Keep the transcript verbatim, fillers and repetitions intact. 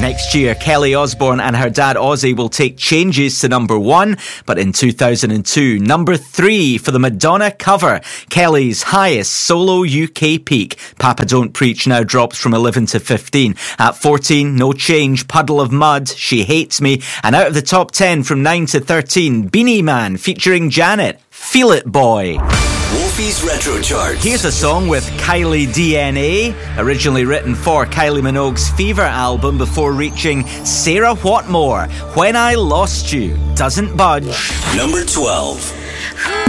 Next year, Kelly Osbourne and her dad Ozzy will take changes to number one, but in two thousand two, number three for the Madonna cover, Kelly's highest solo U K peak. Papa Don't Preach now drops from eleven to fifteen. At fourteen, no change, Puddle of Mud, She Hates Me. And out of the top ten from nine to thirteen, Beanie Man featuring Janet, Feel It Boy. Wolfie's Retro Chart. Here's a song with Kylie D N A, originally written for Kylie Minogue's Fever album before reaching Sarah Whatmore, When I Lost You. Doesn't budge. Number twelve.